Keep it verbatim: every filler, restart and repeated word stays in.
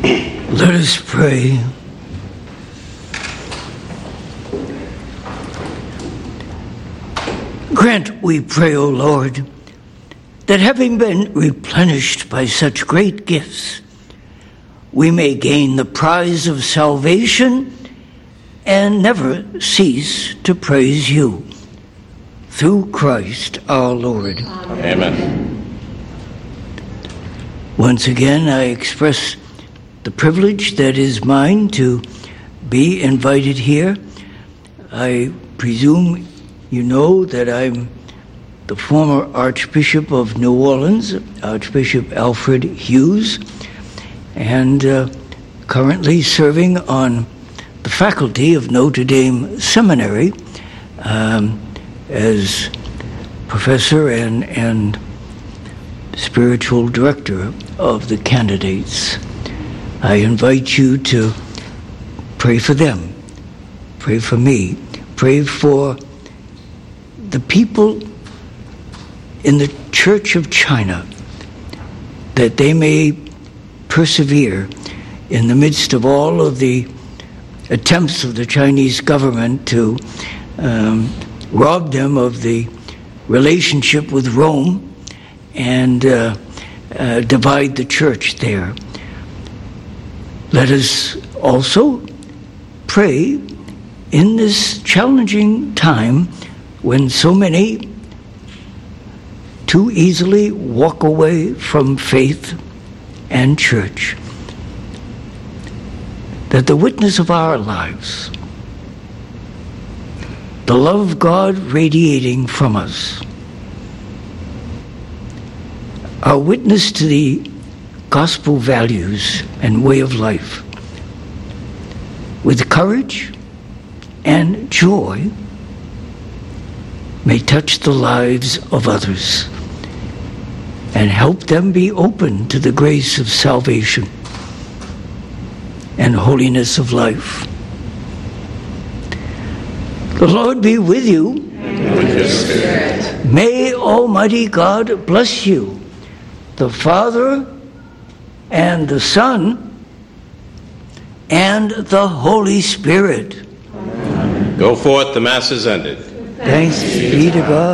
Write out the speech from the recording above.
Let us pray. Grant, we pray, O Lord, that having been replenished by such great gifts, we may gain the prize of salvation and never cease to praise you. Through Christ our Lord. Amen. Once again, I express the privilege that is mine to be invited here. I presume you know that I'm the former Archbishop of New Orleans, Archbishop Alfred Hughes, and uh, currently serving on the faculty of Notre Dame Seminary um, as professor and, and spiritual director of the candidates. I invite you to pray for them, pray for me, pray for the people in the Church of China, that they may persevere in the midst of all of the attempts of the Chinese government to um, rob them of the relationship with Rome and uh, uh, divide the church there. Let us also pray in this challenging time when so many too easily walk away from faith and church, that the witness of our lives, the love of God radiating from us, our witness to the gospel values and way of life, with courage and joy, may touch the lives of others and help them be open to the grace of salvation and holiness of life. The Lord be with you. And with your spirit. May Almighty God bless you, the Father and the Son and the Holy Spirit. Go forth, the Mass is ended. Thanks be to God.